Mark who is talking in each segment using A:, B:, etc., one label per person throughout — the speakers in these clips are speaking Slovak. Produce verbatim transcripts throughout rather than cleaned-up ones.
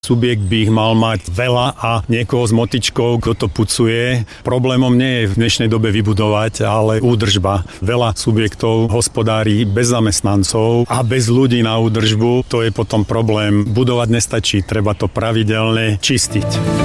A: Subjekt by ich mal mať veľa a niekoho s motičkou, kto to pucuje. Problémom nie je v dnešnej dobe vybudovať, ale údržba. Veľa subjektov hospodári bez zamestnancov a bez ľudí na údržbu. To je potom problém. Budovať nestačí, treba to pravidelne čistiť.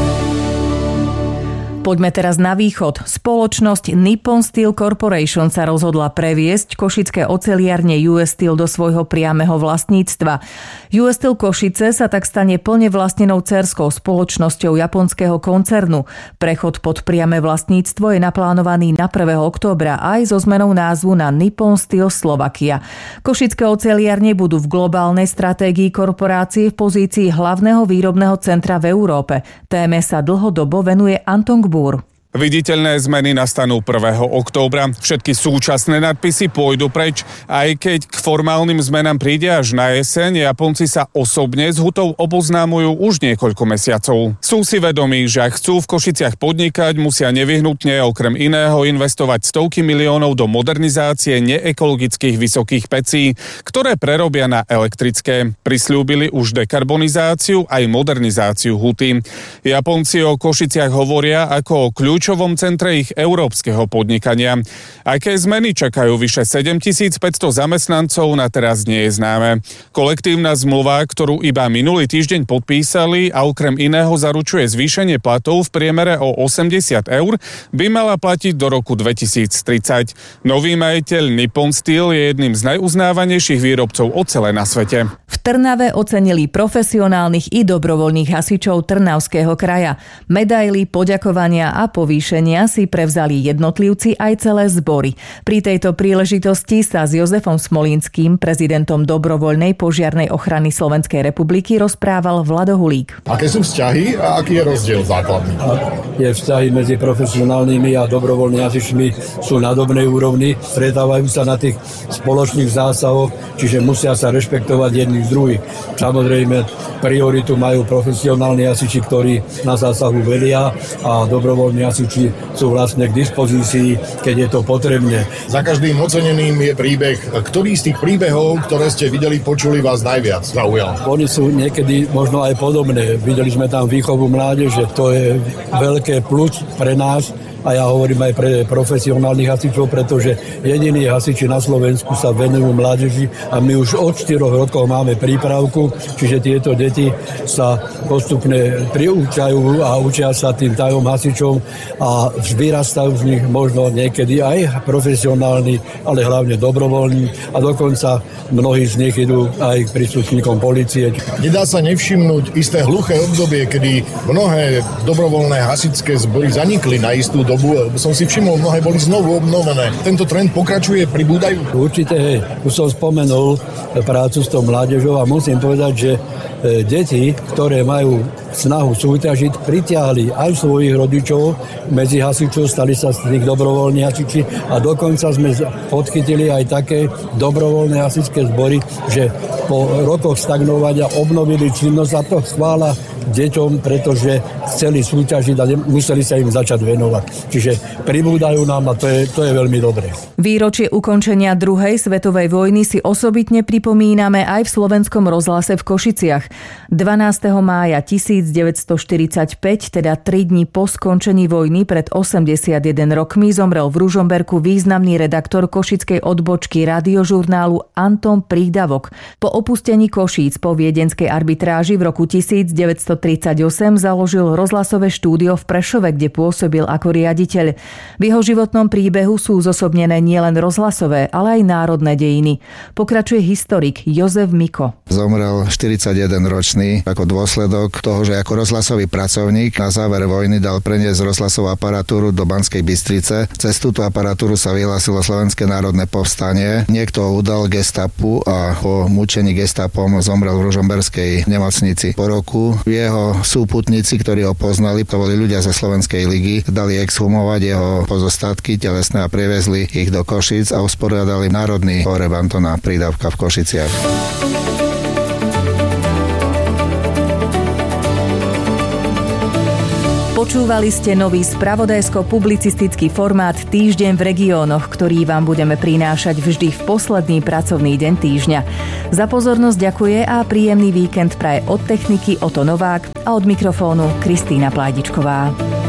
B: Poďme teraz na východ. Spoločnosť Nippon Steel Corporation sa rozhodla previesť košické oceliarne ú es Steel do svojho priameho vlastníctva. ú es Steel Košice sa tak stane plne vlastnenou dcérskou spoločnosťou japonského koncernu. Prechod pod priame vlastníctvo je naplánovaný na prvého októbra aj so zmenou názvu na Nippon Steel Slovakia. Košické oceliarne budú v globálnej stratégii korporácie v pozícii hlavného výrobného centra v Európe. Téme sa dlhodobo venuje Anton Gbur.
C: Viditeľné zmeny nastanú prvého októbra. Všetky súčasné nadpisy pôjdu preč, aj keď k formálnym zmenám príde až na jeseň. Japonci sa osobne s hutou oboznámujú už niekoľko mesiacov. Sú si vedomí, že ak chcú v Košiciach podnikať, musia nevyhnutne okrem iného investovať stovky miliónov do modernizácie neekologických vysokých pecí, ktoré prerobia na elektrické. Prisľúbili už dekarbonizáciu aj modernizáciu huty. Japonci o Košiciach hovoria ako o kľúč v centre ich európskeho podnikania. Aké zmeny čakajú vyše sedemtisícpäťsto zamestnancov, na teraz nie je známe. Kolektívna zmluva, ktorú iba minulý týždeň podpísali a okrem iného zaručuje zvýšenie platov v priemere o osemdesiat eur, by mala platiť do roku dvetisíctridsať. Nový majiteľ Nippon Steel je jedným z najuznávanejších výrobcov ocele na svete.
B: V Trnave ocenili profesionálnych i dobrovoľných hasičov Trnavského kraja. Medaily, poďakovania a povýšenia si prevzali jednotlivci aj celé zbory. Pri tejto príležitosti sa s Jozefom Smolínskym, prezidentom dobrovoľnej požiarnej ochrany Slovenskej republiky, rozprával Vlado Hulík.
D: Aké sú vzťahy a aký je rozdiel základný?
E: Je vzťahy medzi profesionálnymi a dobrovoľnými hasičmi sú na dobrej úrovni, stretávajú sa na tých spoločných zásahoch, čiže musia sa rešpektovať jedných z druhých. Samozrejme, prioritu majú profesionálni hasiči, ktorí na zásahu vedia, a dobrovoľní hasiči sú vlastne k dispozícii, keď je to potrebné.
D: Za každým oceneným je príbeh. Ktorý z tých príbehov, ktoré ste videli, počuli, vás najviac zaujal?
E: Oni sú niekedy možno aj podobné. Videli sme tam výchovu mládeže, to je veľké plus pre nás. A ja hovorím aj pre profesionálnych hasičov, pretože jediní hasiči na Slovensku sa venujú mládeži a my už od štyroch rokov máme prípravku, čiže tieto deti sa postupne priúčajú a učia sa tým tajom hasičom a vyrastajú z nich možno niekedy aj profesionálni, ale hlavne dobrovoľní a dokonca mnohí z nich idú aj príslušníkom polície.
D: Nedá sa nevšimnúť isté hluché obdobie, kedy mnohé dobrovoľné hasičské zbory zanikli na istú dobu. Som si všimol, mnohé boli znovu obnovené. Tento trend pokračuje, pribúdajú?
E: Určite, hej. Už som spomenul prácu s tou mládežou a musím povedať, že deti, ktoré majú snahu súťažiť, pritiahli aj svojich rodičov medzi hasičov, stali sa z nich dobrovoľní hasiči a dokonca sme podchytili aj také dobrovoľné hasičské zbory, že po rokoch stagnovania obnovili činnosť a to chvála deťom, pretože chceli súťažiť a museli sa im začať venovať. Čiže pribúdajú nám a to je, to je veľmi dobré.
B: Výročie ukončenia druhej svetovej vojny si osobitne pripomíname aj v Slovenskom rozhlase v Košiciach. dvanásteho mája tisícdeväťstoštyridsaťpäť, teda tri dni po skončení vojny pred osemdesiatjeden rokmi, zomrel v Ružomberku významný redaktor košickej odbočky radiožurnálu Anton Prídavok. Po opustení Košíc po viedenskej arbitráži v roku tisícdeväťstotridsaťosem založil rozhlasové štúdio v Prešove, kde pôsobil ako riaditeľ. V jeho životnom príbehu sú zosobnené nielen rozhlasové, ale aj národné dejiny. Pokračuje historik Jozef Miko.
F: Zomrel štyridsaťjedenročný ako dôsledok toho, že ako rozhlasový pracovník na záver vojny dal preniesť rozhlasovú aparatúru do Banskej Bystrice. Cez túto aparatúru sa vyhlásilo Slovenské národné povstanie. Niekto ho udal gestapu a po mučení gestapom zomrel v ružomberskej nemocnici. Po roku jeho súputníci, ktorí ho poznali, to boli ľudia zo Slovenskej ligy, dali exhumovať jeho pozostatky telesné a privezli ich do Košíc a usporiadali národný pohreb Antona Prídavka v Košiciach.
B: Počúvali ste nový spravodajsko-publicistický formát Týždeň v regiónoch, ktorý vám budeme prinášať vždy v posledný pracovný deň týždňa. Za pozornosť ďakuje a príjemný víkend praje od techniky Oto Novák a od mikrofónu Kristína Pládičková.